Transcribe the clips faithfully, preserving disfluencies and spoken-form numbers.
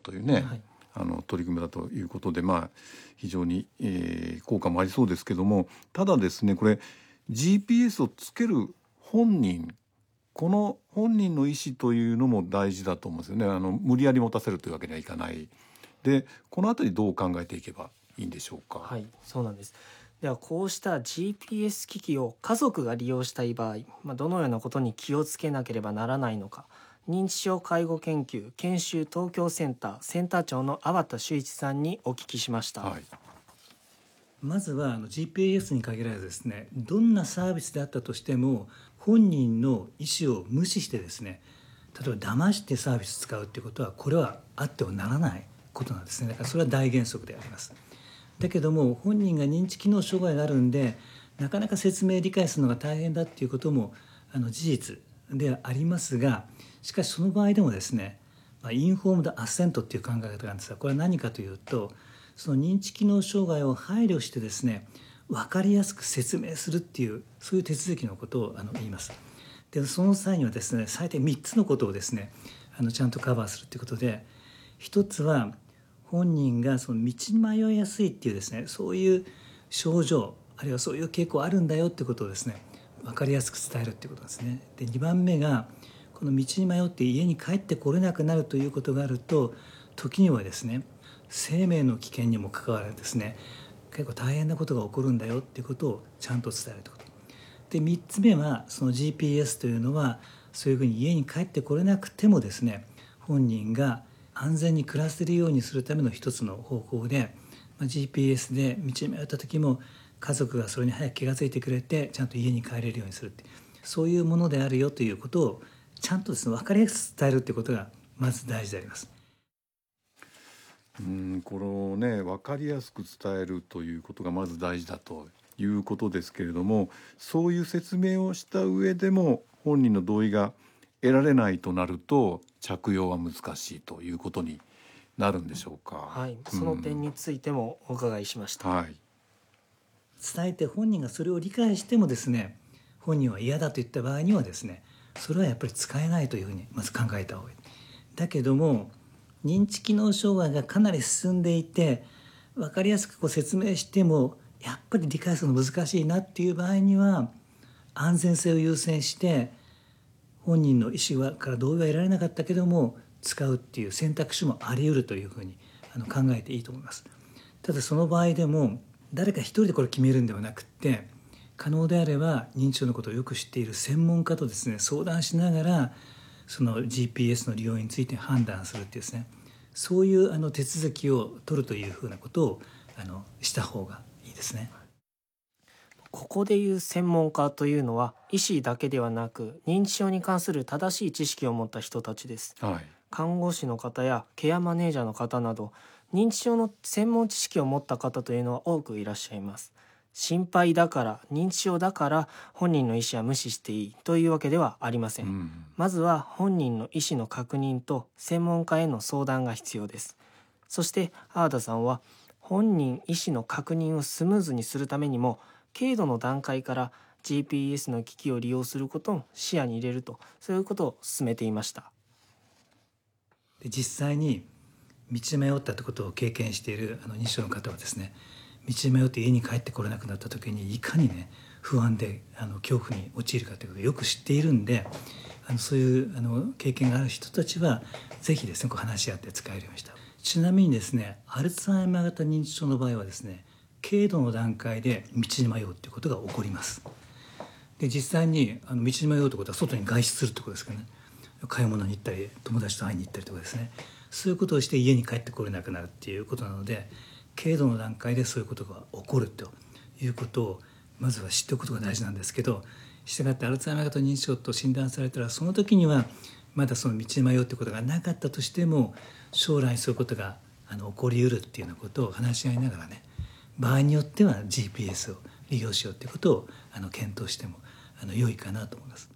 というね、 はい、 あの取り組みだということで、まあ、非常に、えー効果もありそうですけども、ただですね、これ ジーピーエス をつける本人、この本人の意思というのも大事だと思うんですよね。あの無理やり持たせるというわけにはいかない。で、このあたりどう考えていけばいいんでしょうか。 はい、そうなんです。ではこうした ジーピーエス 機器を家族が利用したい場合、まあ、どのようなことに気をつけなければならないのか、認知症介護研究研修東京センターセンター長の粟田修一さんにお聞きしました。 はい。 まずはあの ジーピーエス に限らずですね、どんなサービスであったとしても本人の意思を無視してですね、例えば騙してサービス使うっていうことは、これはあってはならないことなんですね。だからそれは大原則であります。だけども本人が認知機能障害があるんで、なかなか説明理解するのが大変だっていうこともあの事実ではありますが、しかしその場合でもですね、まあ、インフォームドアッセントっていう考え方なんですが、これは何かというと、その認知機能障害を配慮してですね、分かりやすく説明するっていう、そういう手続きのことをあの言います。でその際にはですね、最低みっつのことをですね、あのちゃんとカバーするということで、一つは本人がその道に迷いやすいっていうですね、そういう症状あるいはそういう傾向あるんだよってことをですね、分かりやすく伝えるっていうことですね。でにばんめが、この道に迷って家に帰ってこれなくなるということがあると、時にはですね、生命の危険にもかかわらずですね、結構大変なことが起こるんだよっていうことをちゃんと伝えるということで、みっつめはその ジーピーエス というのは、そういうふうに家に帰ってこれなくてもですね、本人が安全に暮らせるようにするための一つの方法で、まあ、ジーピーエス で道に迷った時も家族がそれに早く気が付いてくれて、ちゃんと家に帰れるようにするって、そういうものであるよということをちゃんとですね、分かりやすく伝えるということがまず大事であります。 うん、このね、分かりやすく伝えるということがまず大事だということですけれども、そういう説明をした上でも本人の同意が得られないとなると、着用は難しいということになるんでしょうか。 はい、その点についてもお伺いしました。 うん、はい。 伝えて本人がそれを理解してもですね、本人は嫌だと言った場合にはですね、それはやっぱり使えないというふうにまず考えた方がいい。だけども認知機能障害がかなり進んでいて、分かりやすくこう説明してもやっぱり理解するの難しいなっていう場合には、安全性を優先して本人の意思はから同意は得られなかったけども使うっていう選択肢もあり得るというふうにあの考えていいと思います。ただその場合でも誰か一人でこれ決めるんではなくって、可能であれば認知症のことをよく知っている専門家とですね、相談しながらその ジーピーエス の利用について判断するっていうですね、そういうあの手続きを取るというふうなことをあのした方がいいですね。 ここでいう専門家というのは、医師だけではなく認知症に関する正しい知識を持った人たちです。 はい。 看護師の方やケアマネージャーの方など、認知症の専門知識を持った方というのは多くいらっしゃいます。心配だから、認知症だから本人の意思は無視していいというわけではありません。 うん、 まずは本人の意思の確認と専門家への相談が必要です。そして粟田さんは、本人意思の確認をスムーズにするためにも、軽度の段階から ジーピーエス の機器を利用することを視野に入れると、そういうことを進めていました。 で実際に道に迷ったということを経験しているあの認知症の方はですね、道に迷って家に帰ってこれなくなった時にいかにね不安であの恐怖に陥るかということをよく知っているんで、あのそういうあの経験がある人たちはぜひですね、こう話し合って使えるようにした。ちなみにですね、アルツハイマー型認知症の場合はですね、軽度の段階で道に迷うということが起こります。で実際にあの道に迷うということは外に外出するということですからね、買い物に行ったり友達と会いに行ったりとかですね、そういうことをして家に帰ってこれなくなるっていうことなので、軽度の段階でそういうことが起こるということをまずは知っておくことが大事なんですけど、したがってアルツハイマー型認知症と診断されたら、その時にはまだその道に迷うということがなかったとしても、将来そういうことがあの起こりうるっていうようなことを話し合いながらね、場合によっては ジーピーエス を利用しようということをあの検討してもあの良いかなと思います。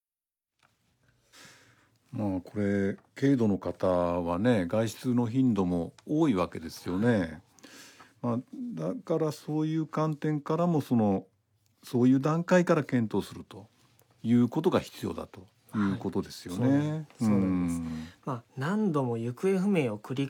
まあこれ軽度の方はね、外出の頻度も多いわけですよね。まあ、だからそういう観点からもそのそういう段階から検討するということが必要だということですよね。 そうなんです。まあ、何度も行方不明を繰り